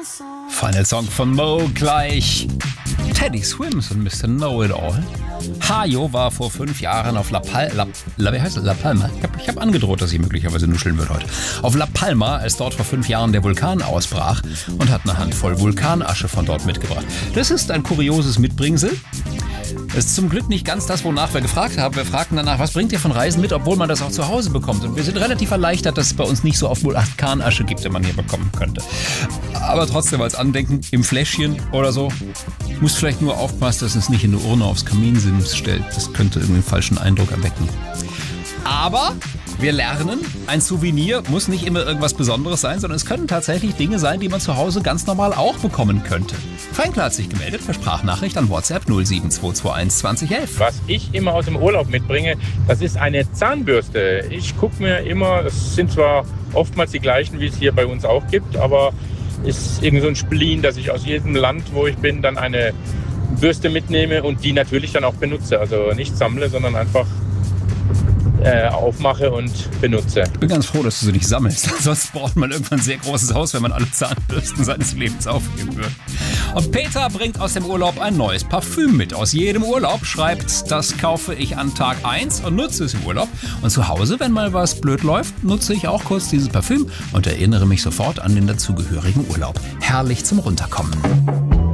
Final Song von Mo gleich. Teddy Swims und Mr. Know-It-All. Hajo war vor 5 Jahren auf La Palma. Ich hab angedroht, dass ich möglicherweise nuscheln würde heute. Auf La Palma, als dort vor 5 Jahren der Vulkan ausbrach, und hat eine Handvoll Vulkanasche von dort mitgebracht. Das ist ein kurioses Mitbringsel. Das ist zum Glück nicht ganz das, wonach wir gefragt haben. Wir fragten danach, was bringt ihr von Reisen mit, obwohl man das auch zu Hause bekommt. Und wir sind relativ erleichtert, dass es bei uns nicht so oft Vulkanasche gibt, die man hier bekommen könnte. Aber trotzdem als Andenken im Fläschchen oder so. Muss vielleicht nur aufpassen, dass es nicht in eine Urne aufs Kaminsims stellt. Das könnte irgendwie einen falschen Eindruck erwecken. Aber wir lernen, ein Souvenir muss nicht immer irgendwas Besonderes sein, sondern es können tatsächlich Dinge sein, die man zu Hause ganz normal auch bekommen könnte. Freinklar hat sich gemeldet per Sprachnachricht an WhatsApp 07221 2011. Was ich immer aus dem Urlaub mitbringe, das ist eine Zahnbürste. Ich gucke mir immer, das sind zwar oftmals die gleichen, wie es hier bei uns auch gibt, aber ist irgend so ein Spleen, dass ich aus jedem Land, wo ich bin, dann eine Bürste mitnehme und die natürlich dann auch benutze. Also nicht sammle, sondern einfach aufmache und benutze. Ich bin ganz froh, dass du sie nicht sammelst. Sonst braucht man irgendwann ein sehr großes Haus, wenn man alle Zahnbürsten seines Lebens aufheben würde. Und Peter bringt aus dem Urlaub ein neues Parfüm mit. Aus jedem Urlaub schreibt, das kaufe ich an Tag 1 und nutze es im Urlaub. Und zu Hause, wenn mal was blöd läuft, nutze ich auch kurz dieses Parfüm und erinnere mich sofort an den dazugehörigen Urlaub. Herrlich zum Runterkommen.